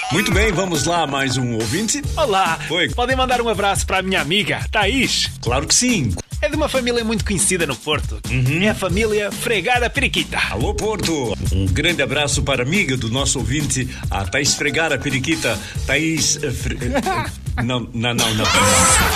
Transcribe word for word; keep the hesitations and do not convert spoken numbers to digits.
Muito bem, vamos lá, mais um ouvinte. Olá, Oi. podem mandar um abraço para a minha amiga, Thaís. Claro que sim. É de uma família muito conhecida no Porto. Uhum. É a família Fregara Periquita. Alô, Porto. Um grande abraço para a amiga do nosso ouvinte, a Thaís Fregara Periquita. Thaís... eh, Fre... Não, não, não, não.